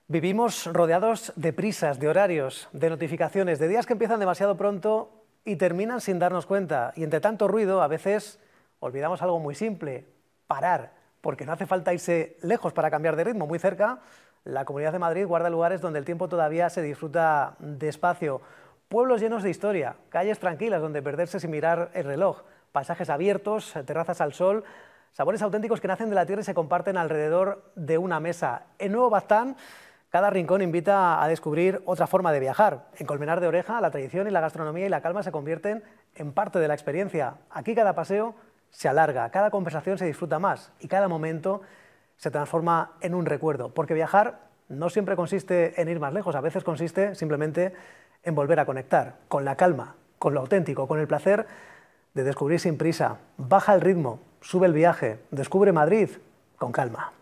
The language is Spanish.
Vivimos rodeados de prisas, de horarios, de notificaciones, de días que empiezan demasiado pronto y terminan sin darnos cuenta. Y entre tanto ruido, a veces olvidamos algo muy simple: parar, porque no hace falta irse lejos para cambiar de ritmo. Muy cerca, la Comunidad de Madrid guarda lugares donde el tiempo todavía se disfruta despacio. Pueblos llenos de historia, calles tranquilas donde perderse sin mirar el reloj, pasajes abiertos, terrazas al sol, sabores auténticos que nacen de la tierra y se comparten alrededor de una mesa. En Nuevo Baztán, cada rincón invita a descubrir otra forma de viajar. En Colmenar de Oreja, la tradición y la gastronomía y la calma se convierten en parte de la experiencia. Aquí cada paseo se alarga, cada conversación se disfruta más y cada momento se transforma en un recuerdo. Porque viajar no siempre consiste en ir más lejos, a veces consiste simplemente en volver a conectar con la calma, con lo auténtico, con el placer de descubrir sin prisa. Baja el ritmo, sube el viaje, descubre Madrid con calma.